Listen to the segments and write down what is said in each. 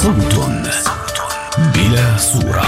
صوت بلا صورة.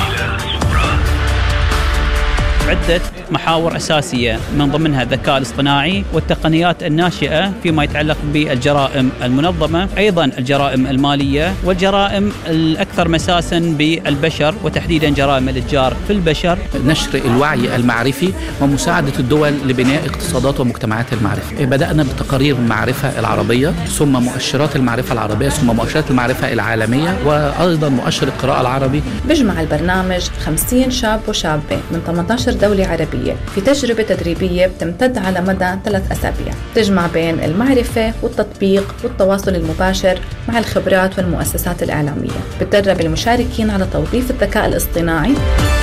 عدة محاور أساسية من ضمنها الذكاء الاصطناعي والتقنيات الناشئة فيما يتعلق بالجرائم المنظمة، أيضا الجرائم المالية والجرائم الأكثر مساسا بالبشر وتحديدا جرائم الإتجار في البشر. نشر الوعي المعرفي ومساعدة الدول لبناء اقتصادات ومجتمعات المعرفة. بدأنا بتقارير المعرفة العربية، ثم مؤشرات المعرفة العربية، ثم مؤشرات المعرفة العالمية، وأيضا مؤشر القراءة العربي. بيجمع البرنامج 50 شاب وشابة من 18 دولة عربية في تجربة تدريبية بتمتد على مدى 3 أسابيع، تجمع بين المعرفة والتطبيق والتواصل المباشر مع الخبرات والمؤسسات الإعلامية. بتدرب المشاركين على توظيف الذكاء الاصطناعي.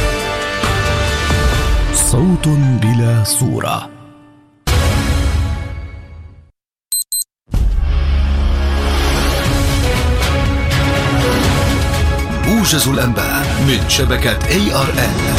صوت بلا صورة. موجز الأنباء من شبكة ARN.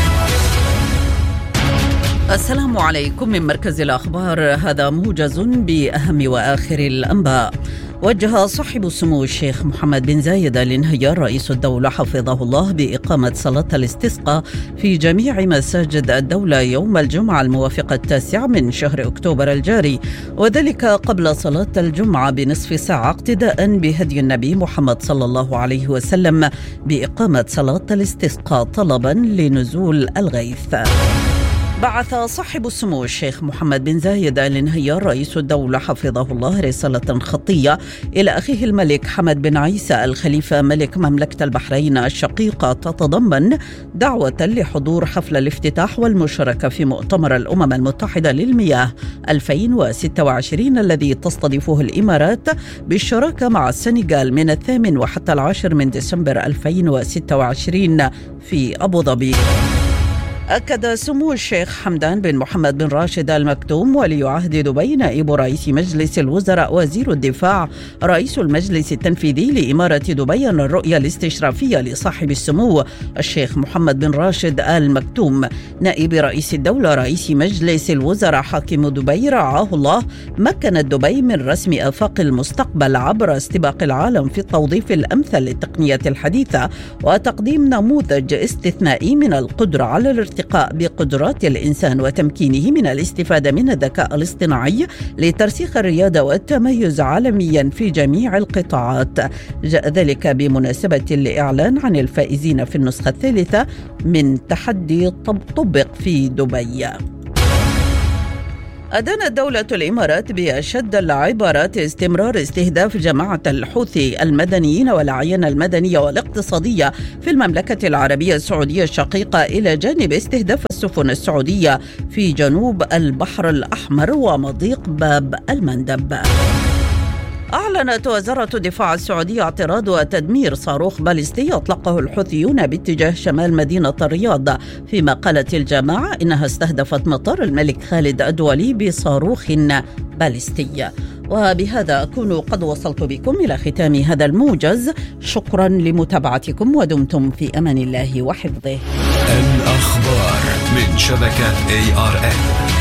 السلام عليكم من مركز الأخبار، هذا موجز بأهم وآخر الأنباء. وجه صاحب السمو الشيخ محمد بن زايد آل نهيان رئيس الدولة حفظه الله بإقامة صلاة الاستسقاء في جميع مساجد الدولة يوم الجمعة الموافق 9 من شهر أكتوبر الجاري، وذلك قبل صلاة الجمعة بنصف ساعة اقتداء بهدي النبي محمد صلى الله عليه وسلم بإقامة صلاة الاستسقاء طلبا لنزول الغيث. بعث صاحب السمو الشيخ محمد بن زايد آل نهيان رئيس الدولة حفظه الله رسالة خطية إلى أخيه الملك حمد بن عيسى الخليفة ملك مملكة البحرين الشقيقة، تتضمن دعوة لحضور حفل الافتتاح والمشاركة في مؤتمر الأمم المتحدة للمياه 2026 الذي تستضيفه الإمارات بالشراكة مع السنغال من 8 وحتى 10 من ديسمبر 2026 في أبو ظبي. أكد سمو الشيخ حمدان بن محمد بن راشد آل مكتوم ولي عهد دبي نائب رئيس مجلس الوزراء وزير الدفاع رئيس المجلس التنفيذي لإمارة دبي أن الرؤية الاستشرافية لصاحب السمو الشيخ محمد بن راشد آل مكتوم نائب رئيس الدولة رئيس مجلس الوزراء حاكم دبي رعاه الله مكنت دبي من رسم آفاق المستقبل عبر استباق العالم في التوظيف الأمثل للتقنية الحديثة وتقديم نموذج استثنائي من القدرة على الارتقاء بقدرات الإنسان وتمكينه من الاستفادة من الذكاء الاصطناعي لترسيخ الريادة والتميز عالميا في جميع القطاعات. جاء ذلك بمناسبة الإعلان عن الفائزين في النسخة الثالثة من تحدي طبق في دبي. أدانت دولة الإمارات بأشد العبارات استمرار استهداف جماعة الحوثي المدنيين والأعيان المدنية والاقتصادية في المملكة العربية السعودية الشقيقة إلى جانب استهداف السفن السعودية في جنوب البحر الأحمر ومضيق باب المندب. أعلنت وزارة الدفاع السعودية اعتراض وتدمير صاروخ باليستي أطلقه الحوثيون باتجاه شمال مدينة الرياض، فيما قالت الجماعة إنها استهدفت مطار الملك خالد الدولي بصاروخ باليستي. وبهذا أكون قد وصلت بكم إلى ختام هذا الموجز، شكرا لمتابعتكم ودمتم في أمان الله وحفظه. الأخبار من شبكة ARN.